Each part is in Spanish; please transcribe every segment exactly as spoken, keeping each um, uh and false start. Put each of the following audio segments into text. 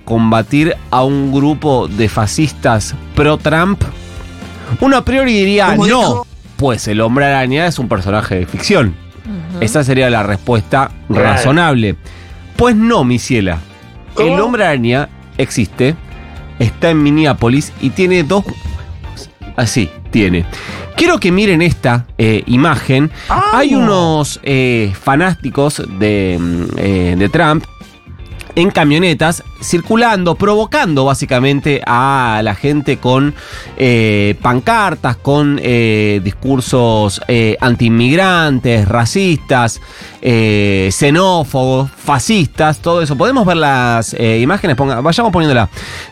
combatir a un grupo de fascistas pro-Trump? Uno a priori diría no, dijo? Pues el Hombre Araña es un personaje de ficción. Uh-huh. Esa sería la respuesta claro. razonable. Pues no, mi ciela. ¿Cómo? El Hombre Araña existe, está en Minneapolis y tiene dos... Así, tiene. Quiero que miren esta eh, imagen. Oh. Hay unos eh, fanáticos de, eh, de Trump en camionetas circulando, provocando básicamente a la gente con eh, pancartas, con eh, discursos eh, antiinmigrantes, racistas, eh, xenófobos, fascistas, todo eso. Podemos ver las eh, imágenes, ponga, vayamos poniéndola.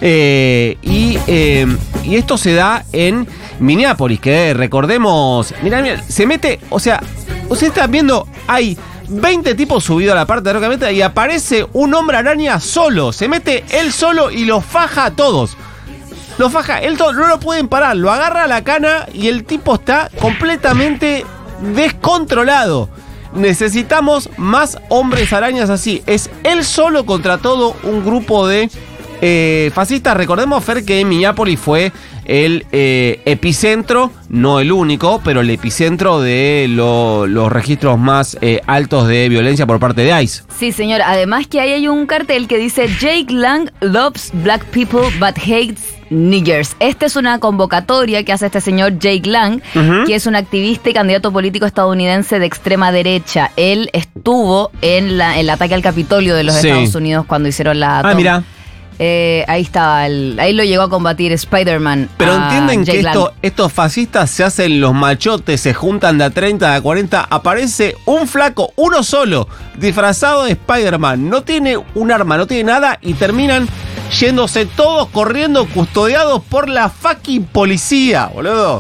Eh, y, eh, y esto se da en Minneapolis, que recordemos, mirá, mirá, se mete, o sea, ustedes están viendo, hay veinte tipos subidos a la parte de la camioneta y aparece un Hombre Araña solo. Se mete él solo y los faja a todos. Los faja, él todo, no lo pueden parar. Lo agarra a la cana y el tipo está completamente descontrolado. Necesitamos más hombres arañas así. Es él solo contra todo un grupo de eh, fascistas. Recordemos, Fer, que Minneapolis fue el eh, epicentro, no el único, pero el epicentro de lo, los registros más eh, altos de violencia por parte de ICE. Sí, señor. Además que ahí hay un cartel que dice Jake Lang loves black people but hates niggers. Esta es una convocatoria que hace este señor Jake Lang, uh-huh. que es un activista y candidato político estadounidense de extrema derecha. Él estuvo en la, el ataque al Capitolio de los sí. Estados Unidos cuando hicieron la... Ah, mira. Eh, ahí estaba, el, ahí lo llegó a combatir Spider-Man. Pero entienden que esto, estos fascistas se hacen los machotes, se juntan de a treinta, de a cuarenta. Aparece un flaco, uno solo, disfrazado de Spider-Man. No tiene un arma, no tiene nada y terminan yéndose todos corriendo, custodiados por la fucking policía, boludo.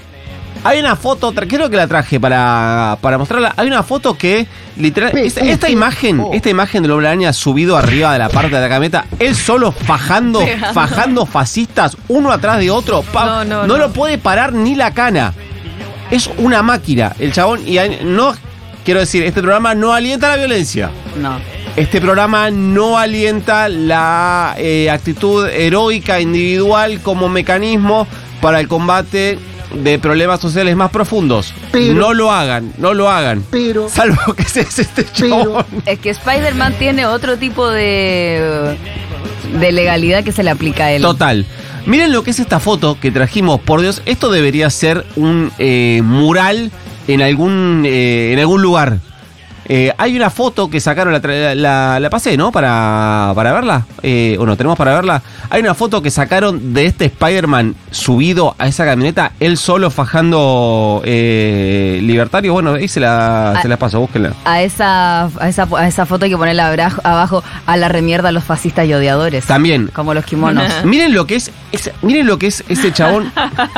Hay una foto, creo que la traje para, para mostrarla. Hay una foto que, literal, esta, esta imagen, esta imagen del Hombre Araña subido arriba de la parte de la camioneta, él solo fajando, fajando fascistas, uno atrás de otro. Pa, no, no, no, no lo puede parar ni la cana. Es una máquina, el chabón. Y hay, no, quiero decir, este programa no alienta la violencia. No. Este programa no alienta la eh, actitud heroica individual como mecanismo para el combate de problemas sociales más profundos. Pero, no lo hagan, no lo hagan. Pero, salvo que se es este chabón. Es que Spider-Man tiene otro tipo de de legalidad que se le aplica a él. Total. Miren lo que es esta foto que trajimos, por Dios. Esto debería ser un eh, mural en algún eh, en algún lugar. Eh, hay una foto que sacaron, la, la, la pasé, ¿no? Para, para verla. Eh, o no, tenemos para verla. Hay una foto que sacaron de este Spider-Man subido a esa camioneta, él solo fajando eh, libertario. Bueno, ahí se la, a, se la paso, búsquenla. A esa, a, esa, a esa foto hay que ponerla abajo, a la remierda a los fascistas y odiadores. También. Como los kimonos. Miren lo que es, es, miren lo que es ese chabón.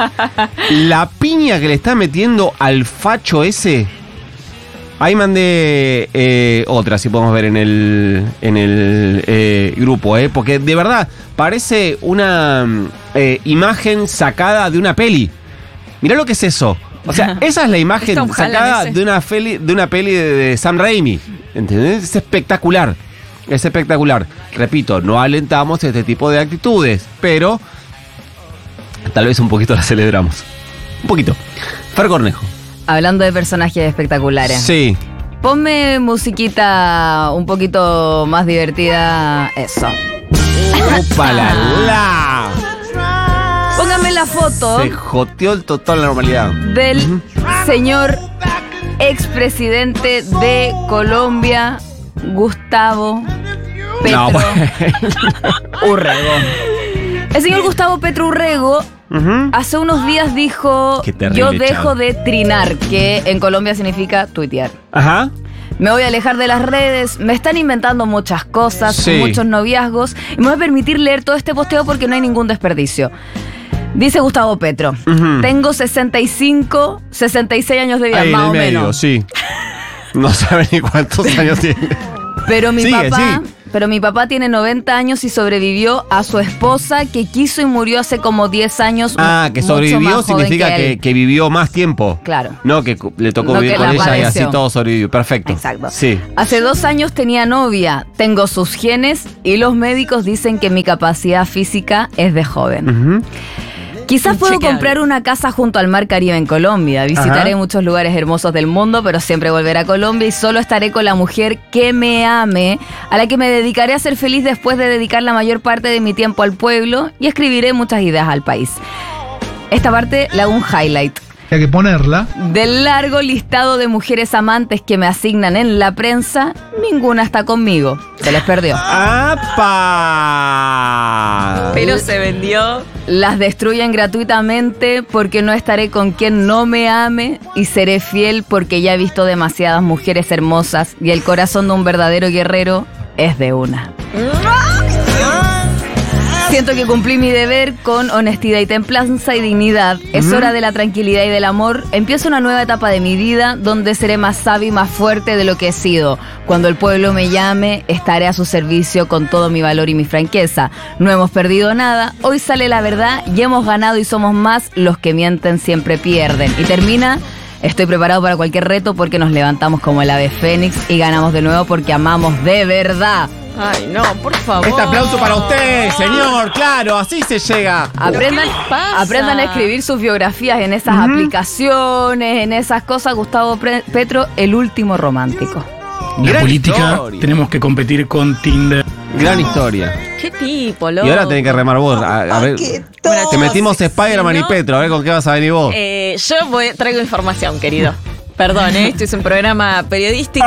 La piña que le está metiendo al facho ese. Ahí mandé eh, otra, si podemos ver en el en el eh, grupo, eh, porque de verdad parece una eh, imagen sacada de una peli. Mirá lo que es eso. O sea, esa es la imagen sacada de una, peli, de una peli de, de Sam Raimi. ¿Entendés? Es espectacular. Es espectacular. Repito, no alentamos este tipo de actitudes, pero tal vez un poquito las celebramos. Un poquito. Fer Cornejo. Hablando de personajes espectaculares. Sí. Ponme musiquita un poquito más divertida. Eso. ¡Opa la la! Póngame la foto. Se joteó el total la normalidad. Del uh-huh. señor expresidente de Colombia, Gustavo Petro no, bueno. Urrego. El señor Gustavo Petro Urrego uh-huh. hace unos días dijo: yo dejo chavo. de trinar, que en Colombia significa tuitear. Ajá. Me voy a alejar de las redes, me están inventando muchas cosas, sí. muchos noviazgos, y me voy a permitir leer todo este posteo porque no hay ningún desperdicio. Dice Gustavo Petro: uh-huh. tengo sesenta y cinco, sesenta y seis años de vida, ahí, más o medio, menos. Sí. No sabe ni cuántos años tiene. Pero mi sigue, papá... Sí. pero mi papá tiene noventa años y sobrevivió a su esposa que quiso y murió hace como diez años. Ah, que sobrevivió significa que, que, que vivió más tiempo. Claro. No, que le tocó No, vivir con ella padeció. y así todo sobrevivió. Perfecto. Exacto. Sí. Hace dos años tenía novia, tengo sus genes y los médicos dicen que mi capacidad física es de joven. Uh-huh. Quizás puedo Chequeable. comprar una casa junto al mar Caribe en Colombia. Visitaré Ajá. muchos lugares hermosos del mundo, pero siempre volveré a Colombia y solo estaré con la mujer que me ame, a la que me dedicaré a ser feliz después de dedicar la mayor parte de mi tiempo al pueblo y escribiré muchas ideas al país. Esta parte la hago un highlight. Hay que ponerla. Del largo listado de mujeres amantes que me asignan en la prensa, ninguna está conmigo. Se les perdió. ¡Apa! Pero se vendió. Las destruyen gratuitamente porque no estaré con quien no me ame y seré fiel porque ya he visto demasiadas mujeres hermosas y el corazón de un verdadero guerrero es de una. Siento que cumplí mi deber con honestidad y templanza y dignidad. Es hora de la tranquilidad y del amor. Empiezo una nueva etapa de mi vida donde seré más sabia y más fuerte de lo que he sido. Cuando el pueblo me llame, estaré a su servicio con todo mi valor y mi franqueza. No hemos perdido nada. Hoy sale la verdad y hemos ganado y somos más. Los que mienten siempre pierden. Y termina... Estoy preparado para cualquier reto porque nos levantamos como el ave fénix y ganamos de nuevo porque amamos de verdad. Ay, no, por favor. Este aplauso para usted, señor. Claro, así se llega. Aprendan, ¿Qué les pasa? aprendan a escribir sus biografías en esas aplicaciones, en esas cosas. Gustavo Pre- Petro, el último romántico. La Gran política, historia. tenemos que competir con Tinder. Gran historia. Qué tipo, loco. Y ahora tenés que remar vos. A, a ver, Bueno, te metimos si Spider-Man y no, Petro. A ver con qué vas a venir vos. Eh, yo voy, traigo información, querido. Perdón, ¿eh? Esto es un programa periodístico.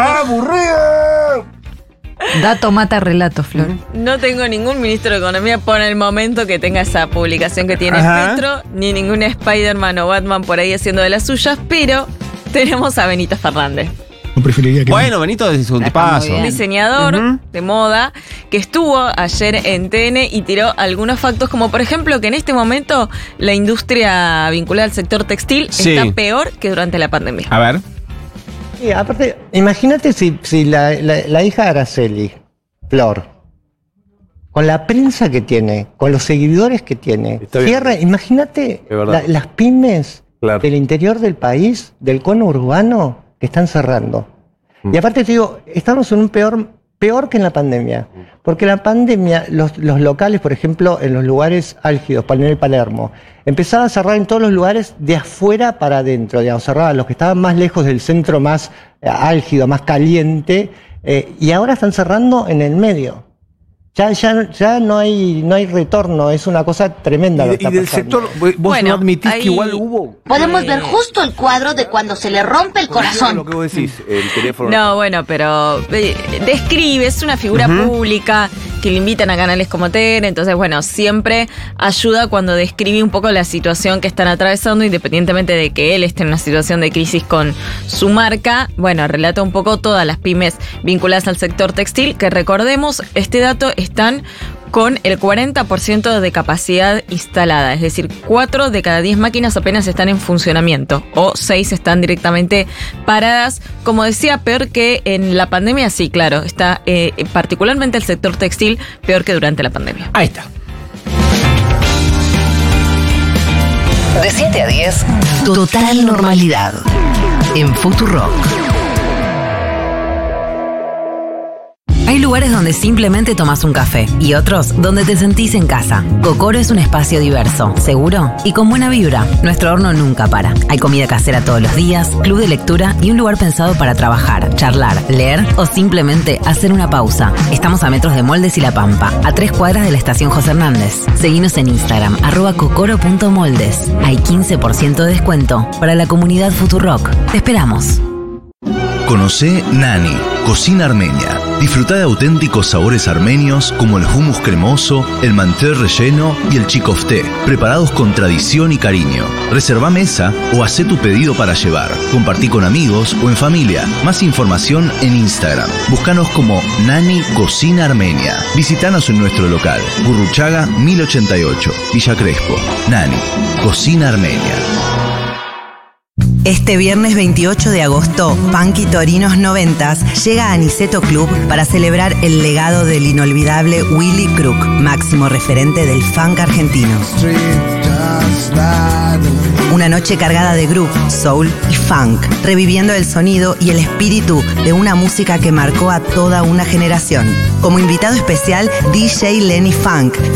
Dato mata relato, Flor. No tengo ningún ministro de Economía por el momento que tenga esa publicación que tiene Ajá. Petro, ni ningún Spider-Man o Batman por ahí haciendo de las suyas, pero tenemos a Benito Fernández, No preferiría que Bueno, Benito es un Está tipazo. muy bien. diseñador Ujú. de moda, que estuvo ayer en T N y tiró algunos factos, como por ejemplo que en este momento la industria vinculada al sector textil Sí. está peor que durante la pandemia. A ver. Sí, aparte, imagínate si, si la, la- la hija de Araceli, Flor, con la prensa que tiene, con los seguidores que tiene, Está bien. cierra, imagínate Es verdad. la- las pymes Claro. del interior del país, del cono urbano, que están cerrando. Mm. Y aparte te digo, estamos en un peor, peor que en la pandemia, porque en la pandemia los, los locales, por ejemplo, en los lugares álgidos, Palmera y Palermo, empezaban a cerrar en todos los lugares de afuera para adentro, digamos, cerraban los que estaban más lejos del centro más eh, álgido, más caliente, eh, y ahora están cerrando en el medio. Ya, ya, ya no hay, no hay retorno, es una cosa tremenda. Y, lo de- que está y del pasando. sector, vos Bueno, no admitís ahí- que igual hubo. Podemos Eh, ver justo el cuadro de cuando se le rompe el Lo corazón. que vos decís, el teléfono. No, bueno, pero eh, describe, es una figura pública que le invitan a canales como T N, entonces bueno, siempre ayuda cuando describe un poco la situación que están atravesando, independientemente de que él esté en una situación de crisis con su marca. Bueno, relata un poco todas las pymes vinculadas al sector textil, que recordemos, este dato están con el cuarenta por ciento de capacidad instalada, es decir, cuatro de cada diez máquinas apenas están en funcionamiento o seis están directamente paradas. Como decía, peor que en la pandemia, sí, claro, está eh, particularmente el sector textil peor que durante la pandemia. Ahí está. De siete a diez, total normalidad. En Futurock. Hay lugares donde simplemente tomas un café y otros donde te sentís en casa. Cocoro es un espacio diverso, seguro y con buena vibra. Nuestro horno nunca para. Hay comida casera todos los días, club de lectura y un lugar pensado para trabajar, charlar, leer o simplemente hacer una pausa. Estamos a metros de Moldes y La Pampa, a tres cuadras de la estación José Hernández. Seguinos en Instagram, arroba cocoro punto moldes. Hay quince por ciento de descuento para la comunidad Futurock. Te esperamos. Conocé Nani, cocina armenia. Disfruta de auténticos sabores armenios como el hummus cremoso, el manté relleno y el chikofté, preparados con tradición y cariño. Reserva mesa o hacé tu pedido para llevar. Compartí con amigos o en familia. Más información en Instagram. Búscanos como Nani Cocina Armenia. Visítanos en nuestro local, Gurruchaga mil ochenta y ocho, Villa Crespo. Nani, Cocina Armenia. Este viernes veintiocho de agosto, Funky Torinos noventas llega a Aniceto Club para celebrar el legado del inolvidable Willy Crook, máximo referente del funk argentino. Una noche cargada de groove, soul y funk, reviviendo el sonido y el espíritu de una música que marcó a toda una generación. Como invitado especial, D J Lenny Funk,